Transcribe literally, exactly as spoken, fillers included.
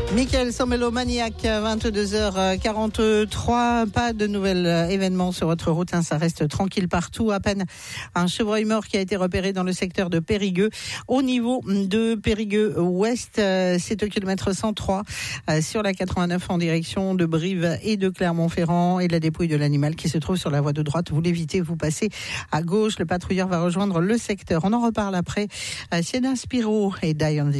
Michael Sommello Maniac, vingt-deux heures quarante-trois. Pas de nouvel événement sur votre route, hein, ça reste tranquille partout. À peine un chevreuil mort qui a été repéré dans le secteur de Périgueux. Au niveau de Périgueux-Ouest, c'est au kilomètre cent trois sur la quatre-vingt-neuf en direction de Brive et de Clermont-Ferrand. Et la dépouille de l'animal qui se trouve sur la voie de droite. Vous l'évitez, vous passez à gauche. Le patrouilleur va rejoindre le secteur. On en reparle après. Sienna Spiro et Diane